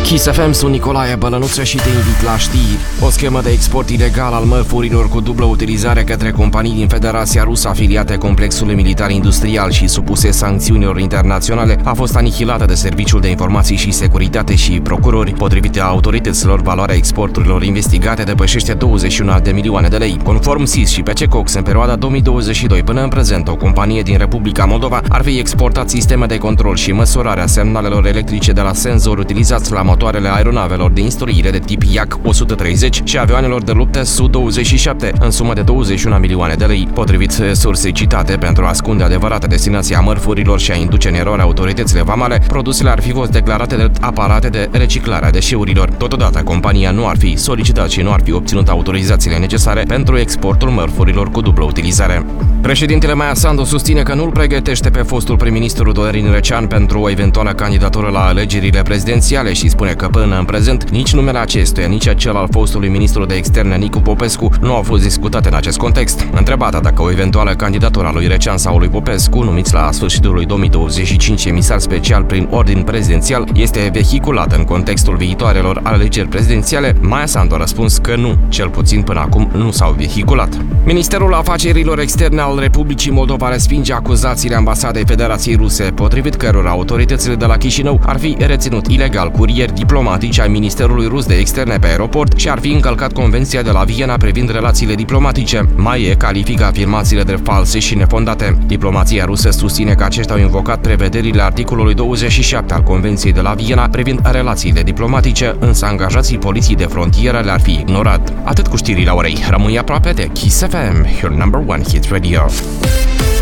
Kiss FM, sunt Nicolae Bălănuță și te invit la știri. O schemă de export ilegal al mărfurilor cu dublă utilizare către companii din Federația Rusă afiliate complexului militar-industrial și supuse sancțiunilor internaționale a fost anihilată de Serviciul de Informații și Securitate și procurori. Potrivit autorităților, valoarea exporturilor investigate depășește 21 de milioane de lei. Conform SIS și PC Cox, în perioada 2022 până în prezent, o companie din Republica Moldova ar fi exportat sisteme de control și măsurare a semnalelor electrice de la senzori utilizați la motoarele aeronavelor de instruire de tip Yak-130 și avioanelor de luptă Su-27 în sumă de 21 milioane de lei. Potrivit sursei citate, pentru a ascunde adevărata destinație a mărfurilor și a induce în eroare autoritățile vamale, produsele ar fi fost declarate de aparate de reciclare a deșeurilor. Totodată, compania nu ar fi solicitat și nu ar fi obținut autorizațiile necesare pentru exportul mărfurilor cu dublă utilizare. Președintele Maia Sandu susține că nu-l pregătește pe fostul prim-ministru Dorin Recean pentru o eventuală candidatură la alegerile prezidențiale și spune că până în prezent nici numele acestuia, nici acel al fostului ministru de externe Nicu Popescu nu au fost discutate în acest context. Întrebată dacă o eventuală candidatură a lui Recean sau lui Popescu, numiți la sfârșitul lui 2025 emisar special prin ordin prezidențial, este vehiculată în contextul viitoarelor alegeri prezidențiale, Maia Sandu a răspuns că nu, cel puțin până acum nu s-au vehiculat. Ministerul Afacerilor Externe al Republicii Moldova respinge acuzațiile ambasadei Federației Ruse, potrivit cărora autoritățile de la Chișinău ar fi reținut ilegal curieri diplomatici ai Ministerului Rus de Externe pe aeroport și ar fi încălcat Convenția de la Viena privind relațiile diplomatice. MAIE califică afirmațiile de false și nefondate. Diplomația rusă susține că aceștia au invocat prevederile articolului 27 al Convenției de la Viena privind relațiile diplomatice, însă angajații poliției de frontieră le-ar fi ignorat. Atât cu știrile orei. Rămâi aproape de Kiss FM, your number one hit radio.